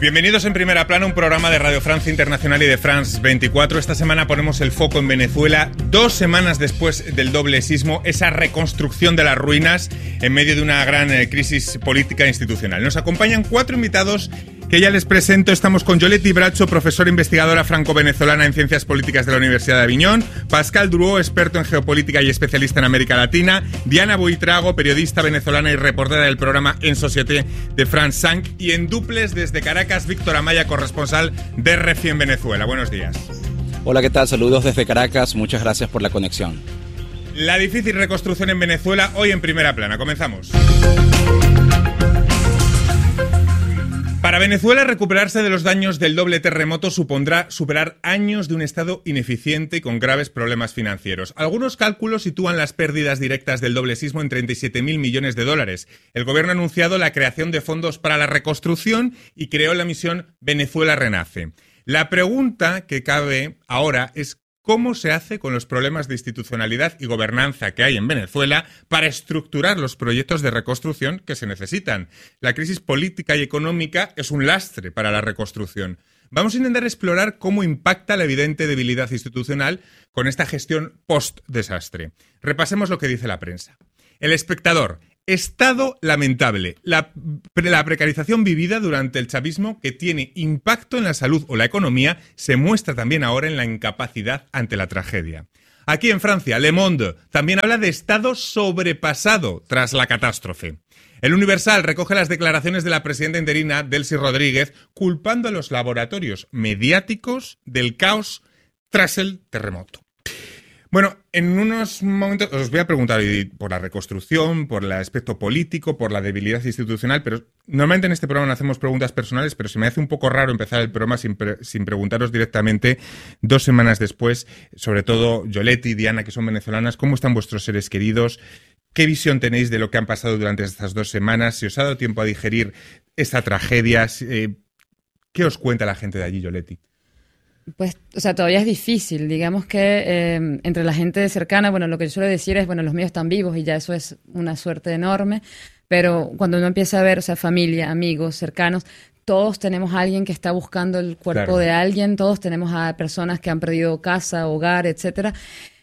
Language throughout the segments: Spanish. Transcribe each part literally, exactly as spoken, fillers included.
Bienvenidos en Primera Plana, un programa de Radio Francia Internacional y de France veinticuatro. Esta semana ponemos el foco en Venezuela, dos semanas después del doble sismo, esa reconstrucción de las ruinas en medio de una gran eh, crisis política e institucional. Nos acompañan cuatro invitados que ya les presento. Estamos con Yoletti Bracho, profesora investigadora franco-venezolana en Ciencias Políticas de la Universidad de Aviñón, Pascal Drouot, experto en geopolítica y especialista en América Latina, Diana Buitrago, periodista venezolana y reportera del programa En Société de France cinco, y en duples desde Caracas, Víctor Amaya, corresponsal de R F I en Venezuela. Buenos días. Hola, ¿qué tal? Saludos desde Caracas, muchas gracias por la conexión. La difícil reconstrucción en Venezuela, hoy en Primera Plana. Comenzamos. Para Venezuela, recuperarse de los daños del doble terremoto supondrá superar años de un Estado ineficiente y con graves problemas financieros. Algunos cálculos sitúan las pérdidas directas del doble sismo en treinta y siete mil millones de dólares. El gobierno ha anunciado la creación de fondos para la reconstrucción y creó la misión Venezuela Renace. La pregunta que cabe ahora es ¿cómo se hace con los problemas de institucionalidad y gobernanza que hay en Venezuela para estructurar los proyectos de reconstrucción que se necesitan? La crisis política y económica es un lastre para la reconstrucción. Vamos a intentar explorar cómo impacta la evidente debilidad institucional con esta gestión post-desastre. Repasemos lo que dice la prensa. El Espectador. Estado lamentable. La, la precarización vivida durante el chavismo, que tiene impacto en la salud o la economía, se muestra también ahora en la incapacidad ante la tragedia. Aquí en Francia, Le Monde también habla de estado sobrepasado tras la catástrofe. El Universal recoge las declaraciones de la presidenta interina, Delcy Rodríguez, culpando a los laboratorios mediáticos del caos tras el terremoto. Bueno, en unos momentos os voy a preguntar por la reconstrucción, por el aspecto político, por la debilidad institucional, pero normalmente en este programa no hacemos preguntas personales, pero se me hace un poco raro empezar el programa sin, pre- sin preguntaros directamente, dos semanas después, sobre todo Yoletti y Diana, que son venezolanas, ¿cómo están vuestros seres queridos? ¿Qué visión tenéis de lo que han pasado durante estas dos semanas? ¿Si os ha dado tiempo a digerir esta tragedia? Eh, ¿Qué os cuenta la gente de allí, Yoletti? Pues, o sea, todavía es difícil. Digamos que eh, entre la gente cercana, bueno, lo que yo suelo decir es, bueno, los míos están vivos y ya eso es una suerte enorme, pero cuando uno empieza a ver, o sea, familia, amigos, cercanos, todos tenemos a alguien que está buscando el cuerpo claro. de alguien, todos tenemos a personas que han perdido casa, hogar, etcétera.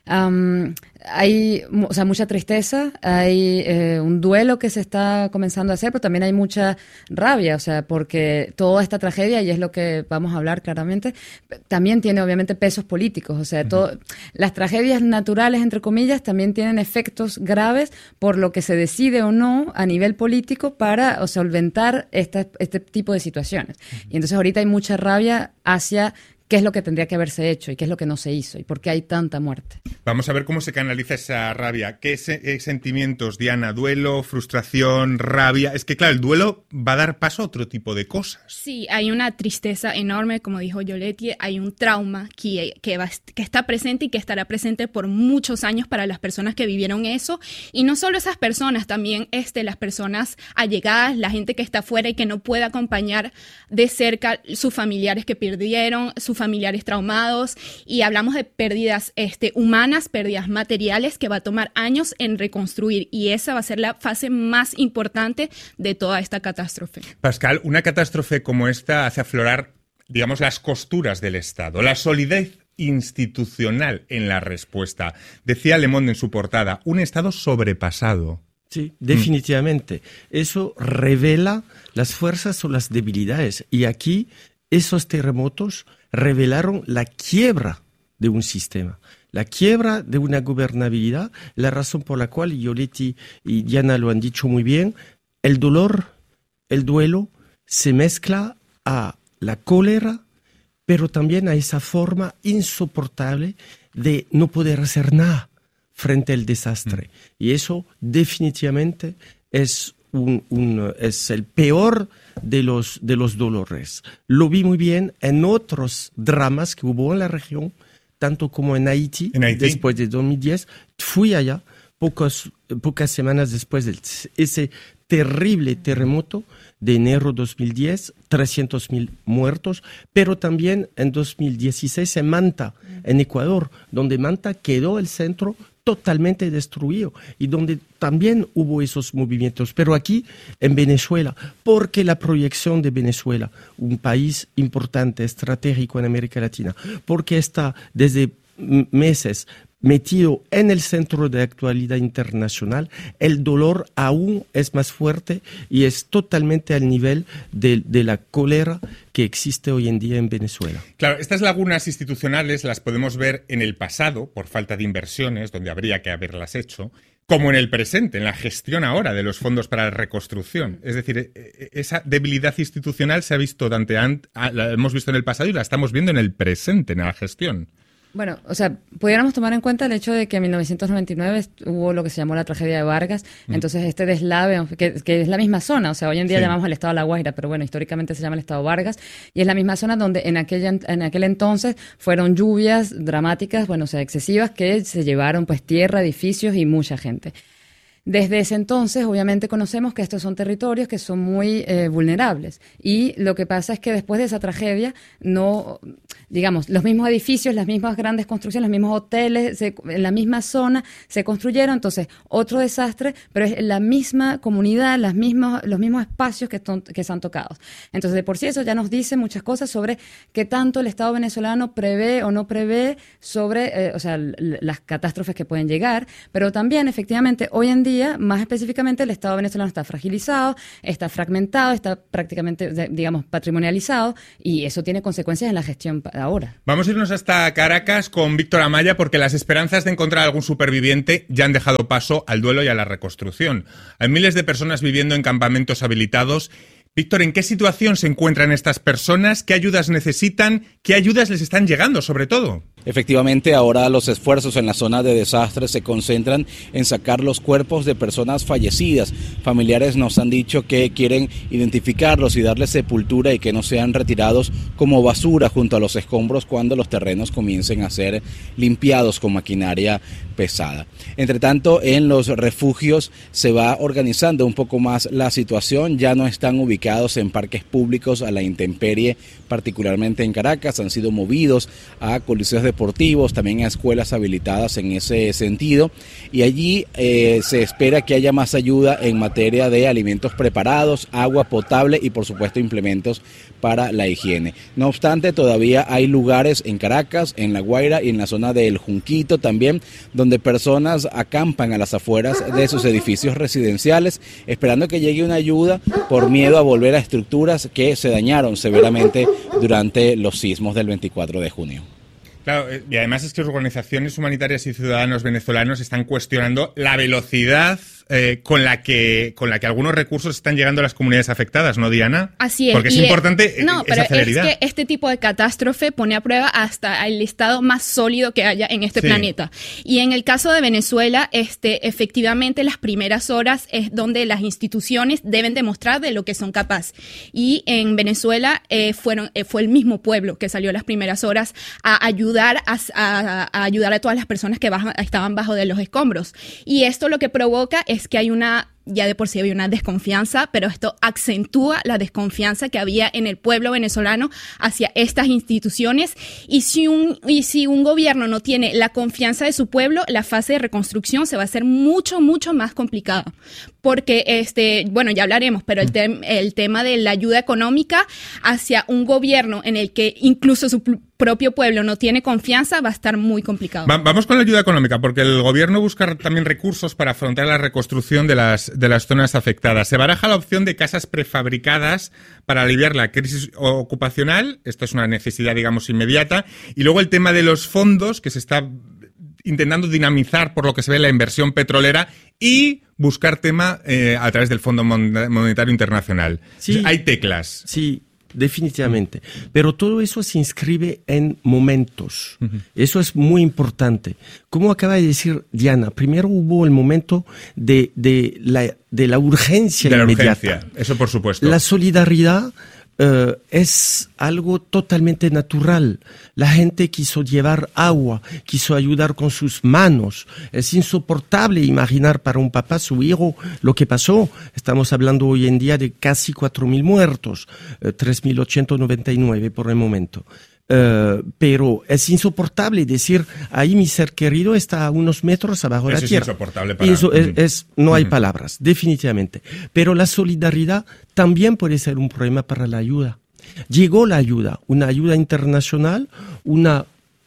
Um, hay o sea, mucha tristeza, hay eh, un duelo que se está comenzando a hacer, pero también hay mucha rabia, o sea, porque toda esta tragedia, y es lo que vamos a hablar claramente, también tiene obviamente pesos políticos, o sea, uh-huh. todo, las tragedias naturales, entre comillas, también tienen efectos graves por lo que se decide o no a nivel político para o solventar esta, este tipo de situaciones. Uh-huh. Y entonces ahorita hay mucha rabia hacia qué es lo que tendría que haberse hecho y qué es lo que no se hizo y por qué hay tanta muerte. Vamos a ver cómo se canaliza esa rabia. ¿Qué, se, qué sentimientos, Diana? ¿Duelo, frustración, rabia? Es que, claro, el duelo va a dar paso a otro tipo de cosas. Sí, hay una tristeza enorme, como dijo Yoletti, hay un trauma que, que, va, que está presente y que estará presente por muchos años para las personas que vivieron eso. Y no solo esas personas, también este, las personas allegadas, la gente que está afuera y que no puede acompañar de cerca sus familiares que perdieron, sus familiares traumados, y hablamos de pérdidas este, humanas, pérdidas materiales que va a tomar años en reconstruir, y esa va a ser la fase más importante de toda esta catástrofe. Pascal, una catástrofe como esta hace aflorar, digamos, las costuras del Estado, la solidez institucional en la respuesta. Decía Le Monde en su portada, un Estado sobrepasado. Sí, definitivamente. Mm. Eso revela las fuerzas o las debilidades, y aquí esos terremotos revelaron la quiebra de un sistema, la quiebra de una gobernabilidad, la razón por la cual Yoletti y Diana lo han dicho muy bien, el dolor, el duelo se mezcla a la cólera, pero también a esa forma insoportable de no poder hacer nada frente al desastre. Mm. Y eso definitivamente es Un, un, es el peor de los, de los dolores. Lo vi muy bien en otros dramas que hubo en la región, tanto como en Haití, ¿En Haití? Después de dos mil diez. Fui allá pocos, pocas semanas después de ese terrible terremoto de enero de dos mil diez, trescientos mil muertos, pero también en dos mil dieciséis en Manta, en Ecuador, donde Manta quedó el centro totalmente destruido y donde también hubo esos movimientos. Pero aquí, en Venezuela, porque la proyección de Venezuela, un país importante, estratégico en América Latina, porque está desde meses metido en el centro de actualidad internacional, el dolor aún es más fuerte y es totalmente al nivel de, de la cólera que existe hoy en día en Venezuela. Claro, estas lagunas institucionales las podemos ver en el pasado, por falta de inversiones, donde habría que haberlas hecho, como en el presente, en la gestión ahora de los fondos para la reconstrucción. Es decir, esa debilidad institucional se ha visto durante, la hemos visto en el pasado y la estamos viendo en el presente, en la gestión. Bueno, o sea, pudiéramos tomar en cuenta el hecho de que en mil novecientos noventa y nueve hubo lo que se llamó la tragedia de Vargas, mm. entonces este deslave, que, que es la misma zona, o sea, hoy en día sí. llamamos al estado La Guaira, pero bueno, históricamente se llama el estado Vargas, y es la misma zona donde en, aquella, en aquel entonces fueron lluvias dramáticas, bueno, o sea, excesivas, que se llevaron pues tierra, edificios y mucha gente. Desde ese entonces, obviamente, conocemos que estos son territorios que son muy eh, vulnerables. Y lo que pasa es que después de esa tragedia, no, digamos, los mismos edificios, las mismas grandes construcciones, los mismos hoteles, se, en la misma zona se construyeron. Entonces, otro desastre, pero es la misma comunidad, las mismas, los mismos espacios que, ton, que se han tocado. Entonces, de por sí eso ya nos dice muchas cosas sobre qué tanto el Estado venezolano prevé o no prevé sobre, eh, o sea, l- las catástrofes que pueden llegar. Pero también, efectivamente, hoy en día, más específicamente, el Estado venezolano está fragilizado, está fragmentado, está prácticamente, digamos, patrimonializado, y eso tiene consecuencias en la gestión ahora. Vamos a irnos hasta Caracas con Víctor Amaya, porque las esperanzas de encontrar algún superviviente ya han dejado paso al duelo y a la reconstrucción. Hay miles de personas viviendo en campamentos habilitados. Víctor, ¿en qué situación se encuentran estas personas? ¿Qué ayudas necesitan? ¿Qué ayudas les están llegando, sobre todo? Efectivamente, ahora los esfuerzos en la zona de desastre se concentran en sacar los cuerpos de personas fallecidas. Familiares nos han dicho que quieren identificarlos y darles sepultura y que no sean retirados como basura junto a los escombros cuando los terrenos comiencen a ser limpiados con maquinaria pesada. Entre tanto, en los refugios se va organizando un poco más la situación. Ya no están ubicados en parques públicos a la intemperie, particularmente en Caracas. Han sido movidos a coliseos deportivos, también a escuelas habilitadas en ese sentido, y allí eh, se espera que haya más ayuda en materia de alimentos preparados, agua potable y por supuesto implementos para la higiene. No obstante, todavía hay lugares en Caracas, en La Guaira y en la zona del Junquito también, donde personas acampan a las afueras de sus edificios residenciales esperando que llegue una ayuda por miedo a volver a estructuras que se dañaron severamente durante los sismos del veinticuatro de junio. Claro, y además es que organizaciones humanitarias y ciudadanos venezolanos están cuestionando la velocidad eh, con la que con la que algunos recursos están llegando a las comunidades afectadas, ¿no, Diana? Así es. Porque es y importante es, no, esa pero celeridad. Es que este tipo de catástrofe pone a prueba hasta el estado más sólido que haya en este sí. planeta. Y en el caso de Venezuela, este, efectivamente las primeras horas es donde las instituciones deben demostrar de lo que son capaces. Y en Venezuela eh, fueron eh, fue el mismo pueblo que salió las primeras horas a ayudar a, a, a ayudar a todas las personas que baja, estaban bajo de los escombros. Y esto lo que provoca es que hay una, ya de por sí había una desconfianza, pero esto acentúa la desconfianza que había en el pueblo venezolano hacia estas instituciones. Y si un, y si un gobierno no tiene la confianza de su pueblo, la fase de reconstrucción se va a hacer mucho, mucho más complicada. Porque, este, bueno, ya hablaremos, pero el, te- el tema de la ayuda económica hacia un gobierno en el que incluso su pl- propio pueblo no tiene confianza va a estar muy complicado. Va- vamos con la ayuda económica, porque el gobierno busca también recursos para afrontar la reconstrucción de las, de las zonas afectadas. Se baraja la opción de casas prefabricadas para aliviar la crisis ocupacional. Esto es una necesidad, digamos, inmediata. Y luego el tema de los fondos, que se está intentando dinamizar por lo que se ve la inversión petrolera y buscar tema eh, a través del Fondo Monetario Internacional. Sí. Hay teclas. Sí, definitivamente. Pero todo eso se inscribe en momentos. Uh-huh. Eso es muy importante. Como acaba de decir Diana, primero hubo el momento de, de, la, de la urgencia de la inmediata. Urgencia. Eso por supuesto. La solidaridad Uh, es algo totalmente natural. La gente quiso llevar agua, quiso ayudar con sus manos. Es insoportable imaginar para un papá, su hijo, lo que pasó. Estamos hablando hoy en día de casi cuatro mil muertos, uh, tres mil ochocientos noventa y nueve por el momento. Uh, pero es insoportable decir, ahí mi ser querido está a unos metros abajo de la tierra. Eso es insoportable para... Eso es, es, no hay uh-huh. palabras, definitivamente. Pero la solidaridad también puede ser un problema para la ayuda. Llegó la ayuda, una ayuda internacional, una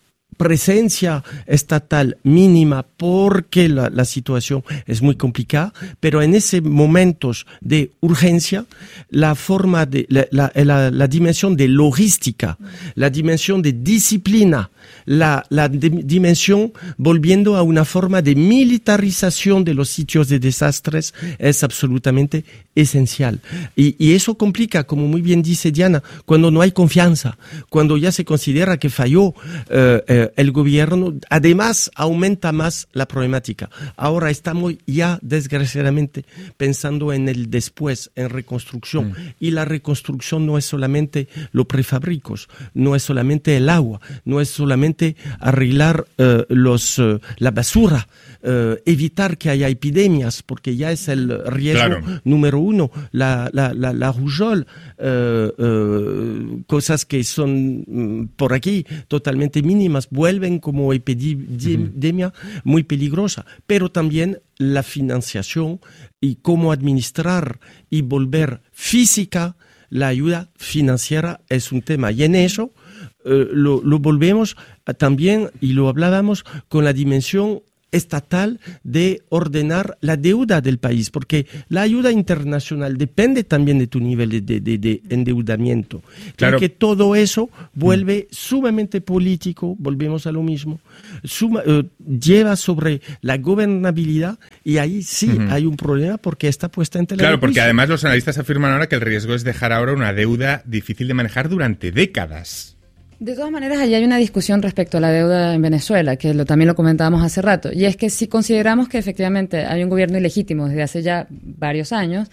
presencia estatal mínima porque la, la situación es muy complicada, pero en esos momentos de urgencia, la forma de, la, la, la, la dimensión de logística, la dimensión de disciplina, la, la de, dimensión volviendo a una forma de militarización de los sitios de desastres es absolutamente esencial. Y, y eso complica, como muy bien dice Diana, cuando no hay confianza, cuando ya se considera que falló eh, eh, el gobierno, además aumenta más la problemática. Ahora estamos ya desgraciadamente pensando en el después, en reconstrucción. Mm. Y la reconstrucción no es solamente los prefabricos, no es solamente el agua, no es solamente arreglar uh, los, uh, la basura, uh, evitar que haya epidemias, porque ya es el riesgo claro. número uno, la, la, la, la rougeole, uh, uh, cosas que son um, por aquí totalmente mínimas, vuelven como epidemia uh-huh. muy peligrosa, pero también la financiación y cómo administrar y volver física la ayuda financiera es un tema. Y en eso eh, lo, lo volvemos también, y lo hablábamos, con la dimensión estatal de ordenar la deuda del país, porque la ayuda internacional depende también de tu nivel de, de, de, de endeudamiento. Claro. Y que todo eso vuelve mm. sumamente político, volvemos a lo mismo, suma, uh, lleva sobre la gobernabilidad, y ahí sí uh-huh. hay un problema porque está puesta en tela. Claro, porque además los analistas afirman ahora que el riesgo es dejar ahora una deuda difícil de manejar durante décadas. De todas maneras, allí hay una discusión respecto a la deuda en Venezuela, que lo, también lo comentábamos hace rato, y es que si consideramos que efectivamente hay un gobierno ilegítimo desde hace ya varios años,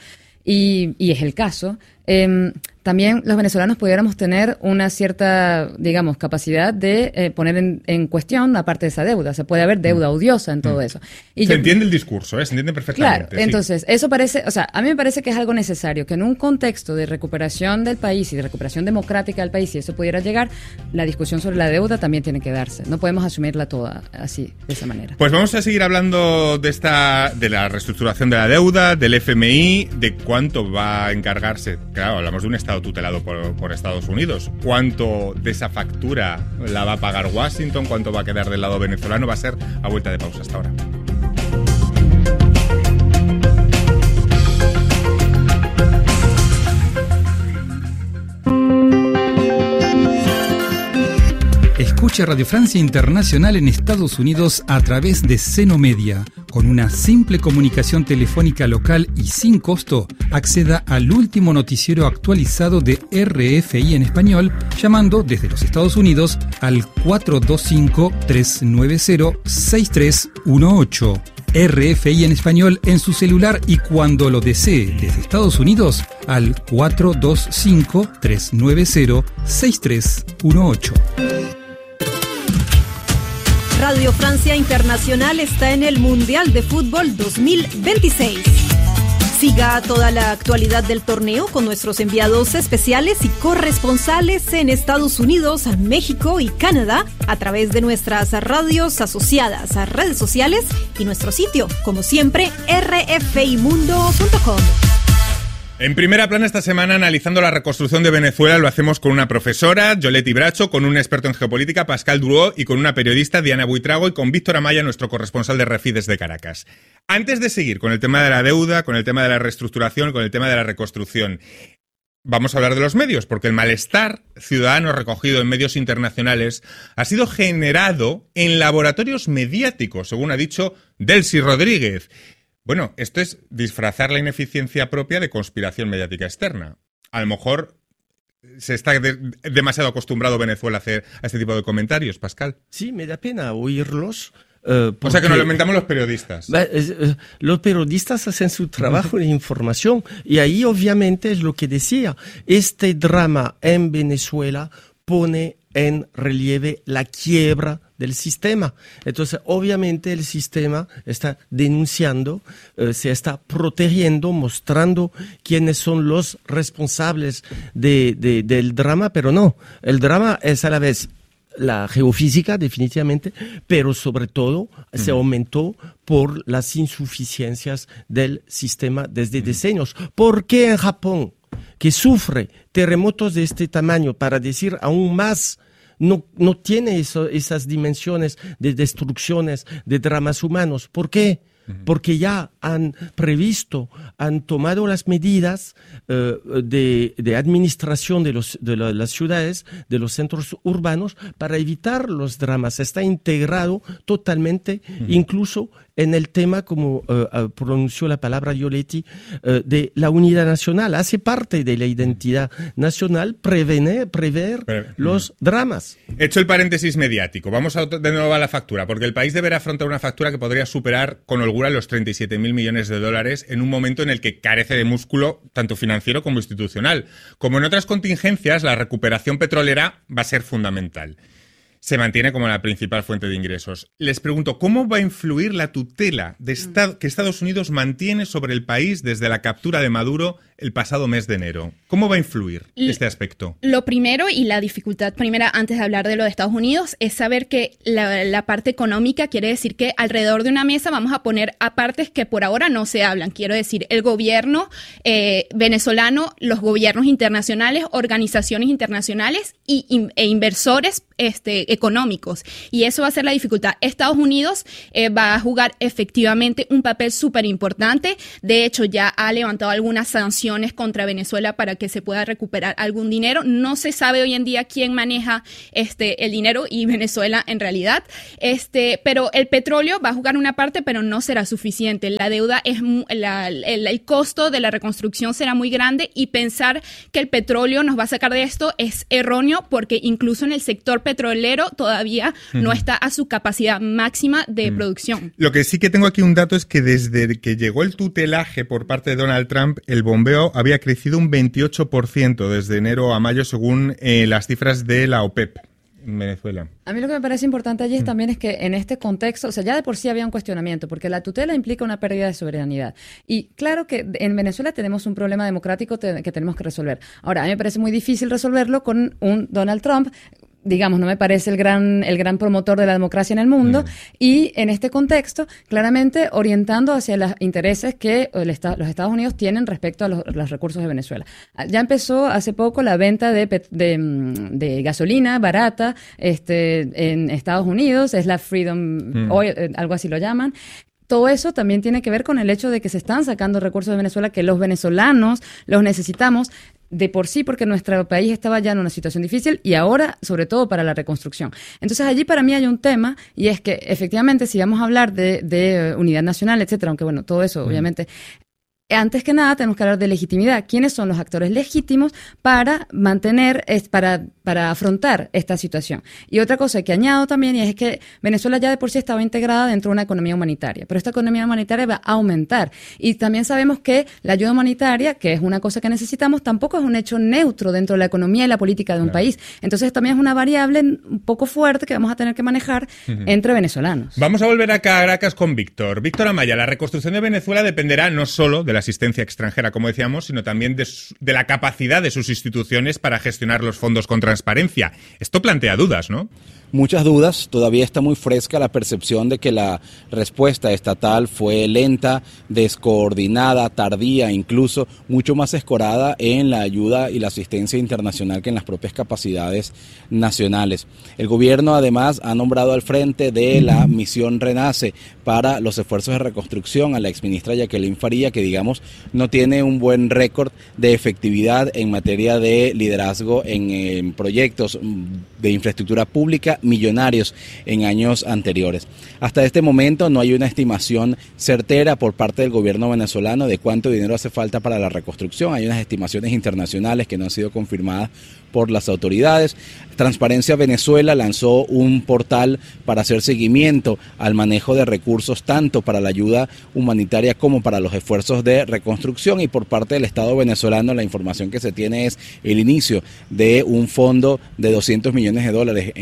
y, y es el caso, eh, también los venezolanos pudiéramos tener una cierta, digamos, capacidad de eh, poner en, en cuestión la parte de esa deuda. Se puede haber deuda odiosa en todo eso. Y se yo, entiende el discurso, ¿eh? Se entiende perfectamente. Claro, sí. Entonces, eso parece, o sea, a mí me parece que es algo necesario, que en un contexto de recuperación del país y de recuperación democrática del país, si eso pudiera llegar, la discusión sobre la deuda también tiene que darse. No podemos asumirla toda así, de esa manera. Pues vamos a seguir hablando de esta, de la reestructuración de la deuda, del F M I, de cuánto va a encargarse. Claro, hablamos de un Estado tutelado por, por Estados Unidos. ¿Cuánto de esa factura la va a pagar Washington? ¿Cuánto va a quedar del lado venezolano? Va a ser a vuelta de pausa. Hasta ahora. Escucha Radio Francia Internacional en Estados Unidos a través de Seno Media. Con una simple comunicación telefónica local y sin costo, acceda al último noticiero actualizado de R F I en español, llamando desde los Estados Unidos al cuatro dos cinco, tres nueve cero, seis tres uno ocho. R F I en español en su celular, y cuando lo desee desde Estados Unidos al cuatro dos cinco, tres nueve cero, seis tres uno ocho. Radio Francia Internacional está en el Mundial de Fútbol dos mil veintiséis. Siga toda la actualidad del torneo con nuestros enviados especiales y corresponsales en Estados Unidos, México y Canadá a través de nuestras radios asociadas a redes sociales y nuestro sitio, como siempre, r f i mundo punto com. En primera plana esta semana, analizando la reconstrucción de Venezuela, lo hacemos con una profesora, Yoletti Bracho, con un experto en geopolítica, Pascal Drouot, y con una periodista, Diana Buitrago, y con Víctor Amaya, nuestro corresponsal de R F I desde Caracas. Antes de seguir con el tema de la deuda, con el tema de la reestructuración, con el tema de la reconstrucción, vamos a hablar de los medios, porque el malestar ciudadano recogido en medios internacionales ha sido generado en laboratorios mediáticos, según ha dicho Delcy Rodríguez. Bueno, esto es disfrazar la ineficiencia propia de conspiración mediática externa. A lo mejor se está de, demasiado acostumbrado Venezuela a hacer a este tipo de comentarios, Pascal. Sí, me da pena oírlos. Uh, porque, o sea que nos lo inventamos los periodistas. Uh, los periodistas hacen su trabajo de información, y ahí obviamente es lo que decía. Este drama en Venezuela pone en relieve la quiebra del sistema. Entonces, obviamente el sistema está denunciando, eh, se está protegiendo, mostrando quiénes son los responsables de, de, del drama, pero no, el drama es a la vez la geofísica, definitivamente, pero sobre todo uh-huh. se aumentó por las insuficiencias del sistema desde uh-huh. decenios. ¿Por qué en Japón, que sufre terremotos de este tamaño, para decir aún más, no, no tiene eso, esas dimensiones de destrucciones, de dramas humanos? ¿Por qué? Porque ya han previsto, han tomado las medidas eh, de, de administración de, los, de la, las ciudades, de los centros urbanos, para evitar los dramas. Está integrado totalmente, uh-huh. incluso en el tema, como uh, pronunció la palabra Yoletti, uh, de la unidad nacional. Hace parte de la identidad nacional prevenir, prever Pre- los uh-huh. dramas. Hecho el paréntesis mediático, vamos a, de nuevo a la factura, porque el país deberá afrontar una factura que podría superar con holgura los treinta y siete mil millones de dólares en un momento en el que carece de músculo tanto financiero como institucional. Como en otras contingencias, la recuperación petrolera va a ser fundamental. Se mantiene como la principal fuente de ingresos. Les pregunto, ¿cómo va a influir la tutela de esta- que Estados Unidos mantiene sobre el país desde la captura de Maduro el pasado mes de enero? ¿Cómo va a influir este aspecto? Lo primero, y la dificultad primera antes de hablar de lo de Estados Unidos, es saber que la, la parte económica quiere decir que alrededor de una mesa vamos a poner a partes que por ahora no se hablan. Quiero decir, el gobierno eh, venezolano, los gobiernos internacionales, organizaciones internacionales y, in, e inversores este, económicos. Y eso va a ser la dificultad. Estados Unidos eh, va a jugar efectivamente un papel súper importante. De hecho, ya ha levantado algunas sanciones contra Venezuela para que se pueda recuperar algún dinero. No se sabe hoy en día quién maneja este, el dinero y Venezuela en realidad. Este, pero el petróleo va a jugar una parte, pero no será suficiente. La deuda es la, el, el costo de la reconstrucción será muy grande y pensar que el petróleo nos va a sacar de esto es erróneo, porque incluso en el sector petrolero todavía uh-huh. no está a su capacidad máxima de uh-huh. producción. Lo que sí que tengo aquí un dato es que desde que llegó el tutelaje por parte de Donald Trump, el bombeo había crecido un veintiocho por ciento desde enero a mayo, según eh, las cifras de la OPEP en Venezuela. A mí lo que me parece importante allí mm. también es que en este contexto, o sea, ya de por sí había un cuestionamiento, porque la tutela implica una pérdida de soberanidad. Y claro que en Venezuela tenemos un problema democrático te- que tenemos que resolver. Ahora, a mí me parece muy difícil resolverlo con un Donald Trump, digamos, no me parece el gran, el gran promotor de la democracia en el mundo, mm. y en este contexto, claramente orientando hacia los intereses que el esta- los Estados Unidos tienen respecto a los, los recursos de Venezuela. Ya empezó hace poco la venta de, pet- de, de gasolina barata este, en Estados Unidos, es la Freedom mm. Oil, algo así lo llaman. Todo eso también tiene que ver con el hecho de que se están sacando recursos de Venezuela, que los venezolanos los necesitamos de por sí, porque nuestro país estaba ya en una situación difícil y ahora, sobre todo, para la reconstrucción. Entonces, allí para mí hay un tema, y es que, efectivamente, si vamos a hablar de, de unidad nacional, etcétera, aunque, bueno, todo eso, mm. obviamente, antes que nada tenemos que hablar de legitimidad. ¿Quiénes son los actores legítimos para mantener, para, para afrontar esta situación? Y otra cosa que añado también, y es que Venezuela ya de por sí estaba integrada dentro de una economía humanitaria, pero esta economía humanitaria va a aumentar. Y también sabemos que la ayuda humanitaria, que es una cosa que necesitamos, tampoco es un hecho neutro dentro de la economía y la política de un claro. país. Entonces también es una variable un poco fuerte que vamos a tener que manejar uh-huh. entre venezolanos. Vamos a volver a Caracas con Víctor. Víctor Amaya, la reconstrucción de Venezuela dependerá no solo de la asistencia extranjera, como decíamos, sino también de, su, de la capacidad de sus instituciones para gestionar los fondos con transparencia. Esto plantea dudas, ¿no? Muchas dudas, todavía está muy fresca la percepción de que la respuesta estatal fue lenta, descoordinada, tardía, incluso mucho más escorada en la ayuda y la asistencia internacional que en las propias capacidades nacionales. El gobierno además ha nombrado al frente de la misión Renace para los esfuerzos de reconstrucción a la exministra Jacqueline Faría, que digamos no tiene un buen récord de efectividad en materia de liderazgo en, en proyectos de infraestructura pública millonarios en años anteriores. Hasta este momento no hay una estimación certera por parte del gobierno venezolano de cuánto dinero hace falta para la reconstrucción. Hay unas estimaciones internacionales que no han sido confirmadas por las autoridades. Transparencia Venezuela lanzó un portal para hacer seguimiento al manejo de recursos tanto para la ayuda humanitaria como para los esfuerzos de reconstrucción, y por parte del Estado venezolano la información que se tiene es el inicio de un fondo de doscientos millones de dólares en ese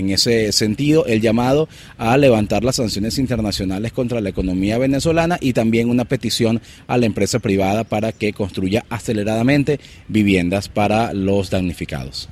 ese sentido el llamado a levantar las sanciones internacionales contra la economía venezolana y también una petición a la empresa privada para que construya aceleradamente viviendas para los damnificados.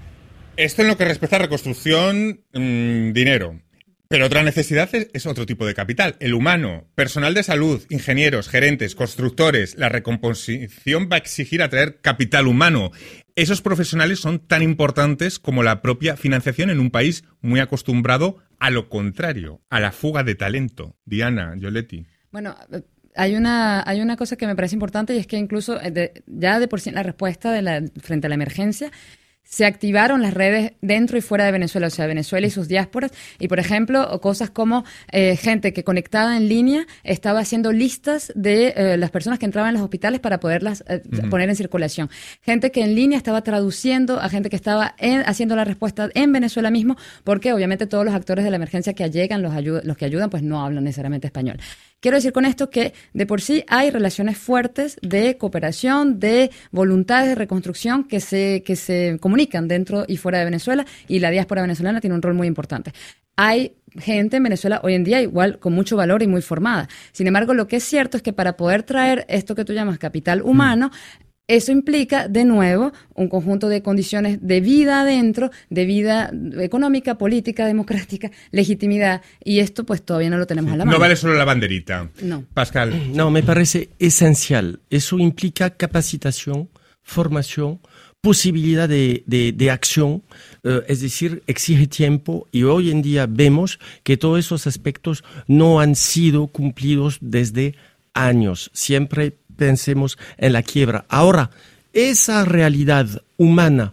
Esto en lo que respecta a reconstrucción, mmm, dinero. Pero otra necesidad es, es otro tipo de capital, el humano, personal de salud, ingenieros, gerentes, constructores. La recomposición va a exigir atraer capital humano. Esos profesionales son tan importantes como la propia financiación en un país muy acostumbrado a lo contrario, a la fuga de talento. Diana, Yoletti. Bueno, hay una, hay una cosa que me parece importante y es que incluso de, ya de por sí en la respuesta de la, frente a la emergencia, se activaron las redes dentro y fuera de Venezuela, o sea, Venezuela y sus diásporas, y por ejemplo, cosas como eh, gente que conectada en línea estaba haciendo listas de eh, las personas que entraban en los hospitales para poderlas eh, uh-huh. poner en circulación. Gente que en línea estaba traduciendo a gente que estaba en, haciendo la respuesta en Venezuela mismo, porque obviamente todos los actores de la emergencia que llegan, los, ayud- los que ayudan, pues no hablan necesariamente español. Quiero decir con esto que de por sí hay relaciones fuertes de cooperación, de voluntades de reconstrucción que se, que se comunican dentro y fuera de Venezuela, y la diáspora venezolana tiene un rol muy importante. Hay gente en Venezuela hoy en día igual con mucho valor y muy formada. Sin embargo, lo que es cierto es que para poder traer esto que tú llamas capital humano, mm. eso implica, de nuevo, un conjunto de condiciones de vida adentro, de vida económica, política, democrática, legitimidad, y esto pues todavía no lo tenemos a la mano. No vale solo la banderita. No. Pascal. No, me parece esencial. Eso implica capacitación, formación, posibilidad de, de, de acción, eh, es decir, exige tiempo, y hoy en día vemos que todos esos aspectos no han sido cumplidos desde años. Siempre pensemos en la quiebra. Ahora, esa realidad humana,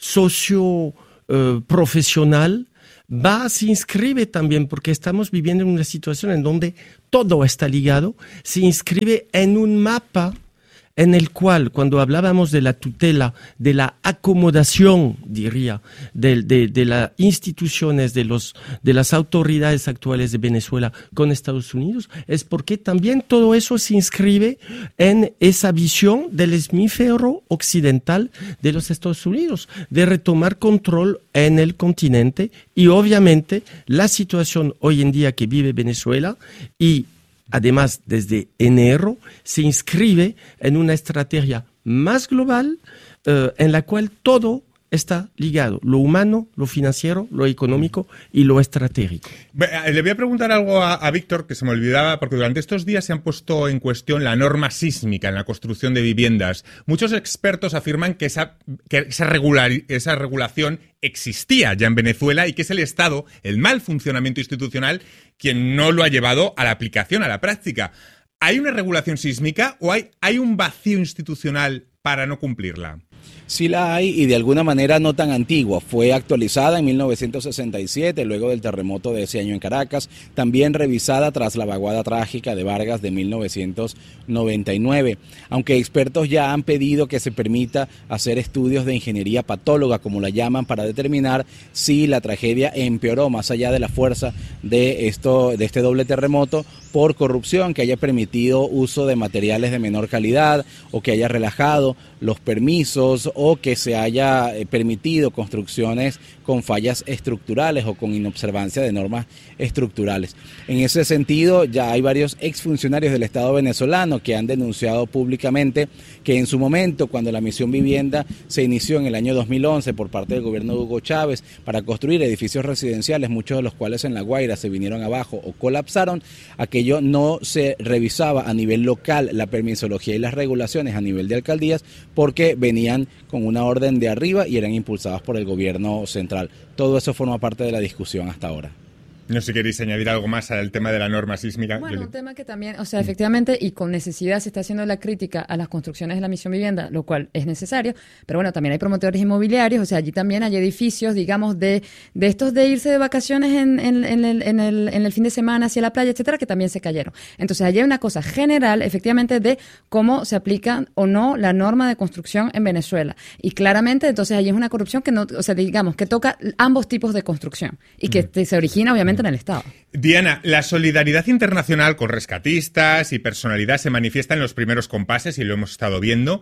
socio, eh, profesional, va, se inscribe también, porque estamos viviendo en una situación en donde todo está ligado, se inscribe en un mapa en el cual, cuando hablábamos de la tutela, de la acomodación, diría, de, de, de las instituciones, de, los, de las autoridades actuales de Venezuela con Estados Unidos, es porque también todo eso se inscribe en esa visión del hemisferio occidental de los Estados Unidos, de retomar control en el continente, y obviamente la situación hoy en día que vive Venezuela, y además, desde enero, se inscribe en una estrategia más global eh, en la cual todo está ligado, lo humano, lo financiero, lo económico y lo estratégico. Le voy a preguntar algo a, a Víctor, que se me olvidaba, porque durante estos días se han puesto en cuestión la norma sísmica en la construcción de viviendas. Muchos expertos afirman que esa, que esa, regular, esa regulación existía ya en Venezuela y que es el Estado, el mal funcionamiento institucional, quien no lo ha llevado a la aplicación, a la práctica. ¿Hay una regulación sísmica o hay, hay un vacío institucional para no cumplirla? Sí la hay, y de alguna manera no tan antigua. Fue actualizada en mil novecientos sesenta y siete, luego del terremoto de ese año en Caracas, también revisada tras la vaguada trágica de Vargas de mil novecientos noventa y nueve. Aunque expertos ya han pedido que se permita hacer estudios de ingeniería patóloga, como la llaman, para determinar si la tragedia empeoró más allá de la fuerza de, esto, de este doble terremoto por corrupción, que haya permitido uso de materiales de menor calidad o que haya relajado los permisos, o que se haya permitido construcciones con fallas estructurales o con inobservancia de normas estructurales. En ese sentido, ya hay varios exfuncionarios del Estado venezolano que han denunciado públicamente que en su momento, cuando la misión vivienda se inició en el año dos mil once por parte del gobierno de Hugo Chávez para construir edificios residenciales, muchos de los cuales en La Guaira se vinieron abajo o colapsaron, aquello no se revisaba a nivel local, la permisología y las regulaciones a nivel de alcaldías, porque venían con una orden de arriba y eran impulsadas por el gobierno central. Todo eso forma parte de la discusión hasta ahora. No sé si queréis añadir algo más al tema de la norma sísmica. Bueno, un tema que también, o sea, efectivamente, y con necesidad se está haciendo la crítica a las construcciones de la misión vivienda, lo cual es necesario, pero bueno, también hay promotores inmobiliarios, o sea, allí también hay edificios, digamos, de, de estos de irse de vacaciones en, en, en, el, en, el, en el fin de semana hacia la playa, etcétera, que también se cayeron. Entonces, allí hay una cosa general, efectivamente, de cómo se aplica o no la norma de construcción en Venezuela. Y claramente, entonces, allí es una corrupción que no, o sea, digamos, que toca ambos tipos de construcción y que mm. se origina, obviamente, en el Estado. Diana, la solidaridad internacional con rescatistas y personalidad se manifiesta en los primeros compases y lo hemos estado viendo.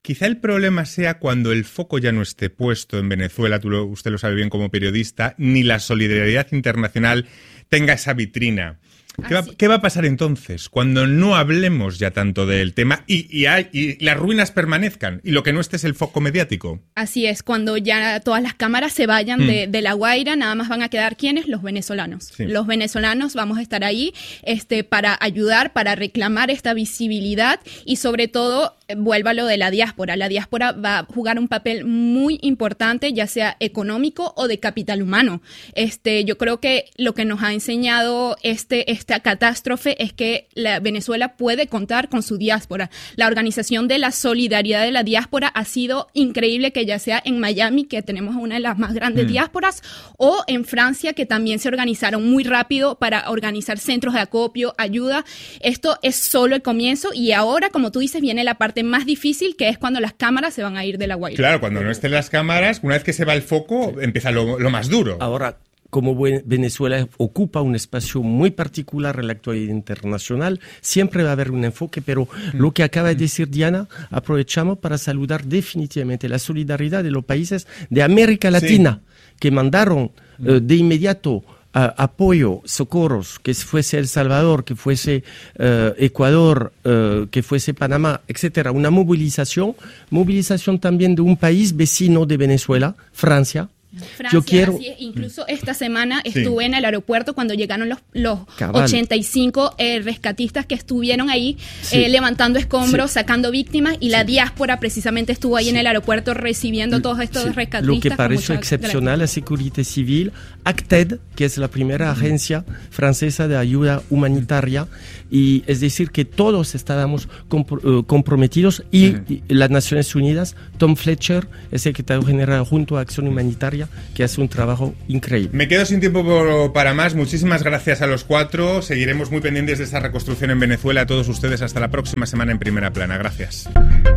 quizá el problema sea cuando el foco ya no esté puesto en Venezuela, tú lo, usted lo sabe bien como periodista, ni la solidaridad internacional tenga esa vitrina. ¿Qué va, ¿Qué va a pasar entonces cuando no hablemos ya tanto del tema y, y, hay, y las ruinas permanezcan y lo que no esté es el foco mediático? Así es, cuando ya todas las cámaras se vayan mm. de, de La Guaira, nada más van a quedar ¿quiénes? Los venezolanos. Sí. Los venezolanos vamos a estar ahí este, para ayudar, para reclamar esta visibilidad y sobre todo, vuelva a lo de la diáspora. La diáspora va a jugar un papel muy importante, ya sea económico o de capital humano. Este, yo creo que lo que nos ha enseñado este, este esta catástrofe es que la Venezuela puede contar con su diáspora. La organización de la solidaridad de la diáspora ha sido increíble, que ya sea en Miami, que tenemos una de las más grandes mm. diásporas, o en Francia, que también se organizaron muy rápido para organizar centros de acopio, ayuda. Esto es solo el comienzo y ahora, como tú dices, viene la parte más difícil, que es cuando las cámaras se van a ir de La Guaira. Claro, cuando no estén las cámaras, una vez que se va el foco, sí. empieza lo, lo más duro. Ahora, como Venezuela ocupa un espacio muy particular en la actualidad internacional, siempre va a haber un enfoque, pero mm. lo que acaba de decir Diana, aprovechamos para saludar definitivamente la solidaridad de los países de América Latina, sí. que mandaron mm. uh, de inmediato uh, apoyo, socorros, que fuese El Salvador, que fuese uh, Ecuador, uh, que fuese Panamá, etcétera. Una movilización, movilización también de un país vecino de Venezuela, Francia. Francia, yo quiero... así es. Incluso esta semana estuve sí. en el aeropuerto cuando llegaron los, los ochenta y cinco eh, rescatistas que estuvieron ahí sí. eh, levantando escombros, sí. sacando víctimas y sí. la diáspora precisamente estuvo ahí sí. en el aeropuerto recibiendo todos estos sí. rescatistas. Lo que pareció excepcional, la Seguridad Civil, ACTED, que es la primera mm. agencia francesa de ayuda humanitaria, y es decir que todos estábamos compro- uh, comprometidos y, mm. y las Naciones Unidas, Tom Fletcher, el secretario general junto a Acción Humanitaria, que hace un trabajo increíble. Me quedo sin tiempo por, para más. Muchísimas gracias a los cuatro. Seguiremos muy pendientes de esta reconstrucción en Venezuela. A todos ustedes, hasta la próxima semana en Primera Plana. Gracias.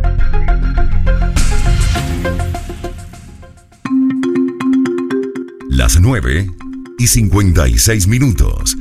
Las nueve y cincuenta y seis minutos.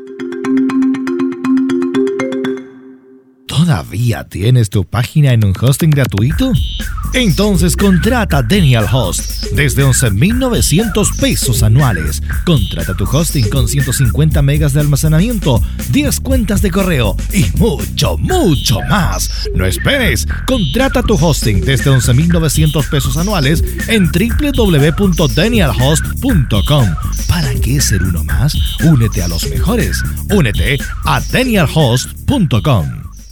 ¿Todavía tienes tu página en un hosting gratuito? Entonces contrata DanielHost desde once mil novecientos pesos anuales. Contrata tu hosting con ciento cincuenta megas de almacenamiento, diez cuentas de correo y mucho, mucho más. No esperes. Contrata tu hosting desde once mil novecientos pesos anuales en doble u doble u doble u punto daniel host punto com. ¿Para qué ser uno más? Únete a los mejores. Únete a daniel host punto com.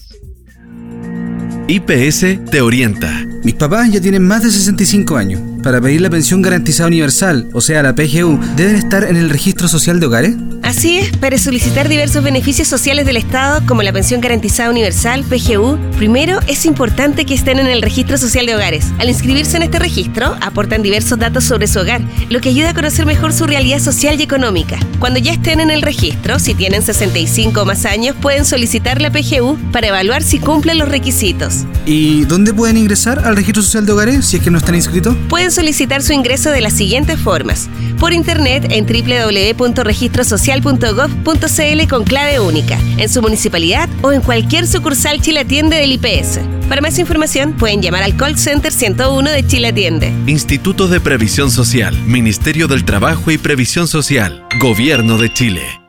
I P S te orienta. Mis papás ya tienen más de sesenta y cinco años. Para pedir la pensión garantizada universal, o sea, la P G U, ¿deben estar en el registro social de hogares? Así es, para solicitar diversos beneficios sociales del Estado, como la pensión garantizada universal, P G U, primero es importante que estén en el registro social de hogares. Al inscribirse en este registro, aportan diversos datos sobre su hogar, lo que ayuda a conocer mejor su realidad social y económica. Cuando ya estén en el registro, si tienen sesenta y cinco o más años, pueden solicitar la P G U para evaluar si cumplen los requisitos. ¿Y dónde pueden ingresar al registro social de hogares si es que no están inscritos? Pueden solicitar su ingreso de las siguientes formas: por internet en doble u doble u doble u punto registro social punto gov punto c l con clave única, en su municipalidad o en cualquier sucursal Chile Atiende del I P S. Para más información pueden llamar al call center ciento uno de Chile Atiende. Instituto de Previsión Social, Ministerio del Trabajo y Previsión Social, Gobierno de Chile.